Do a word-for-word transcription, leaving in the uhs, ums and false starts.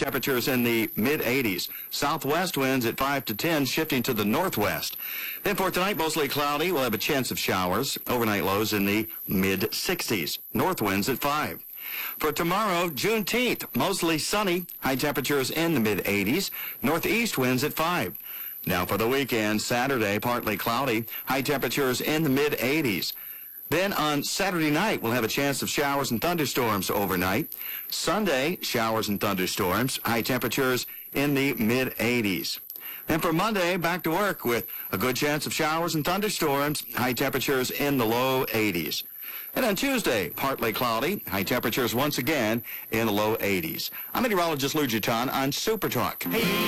temperatures in the mid eighties. Southwest winds at five to ten, shifting to the northwest. Then for tonight, mostly cloudy. We'll have a chance of showers. Overnight lows in the mid sixties. North winds at five. For tomorrow, Juneteenth, mostly sunny. High temperatures in the mid eighties. Northeast winds at five. Now for the weekend, Saturday, partly cloudy. High temperatures in the mid eighties. Then on Saturday night, we'll have a chance of showers and thunderstorms overnight. Sunday, showers and thunderstorms. High temperatures in the mid eighties. Then for Monday, back to work with a good chance of showers and thunderstorms. High temperatures in the low eighties. And on Tuesday, partly cloudy. High temperatures once again in the low eighties. I'm meteorologist Lou Giton on Super Talk. Hey.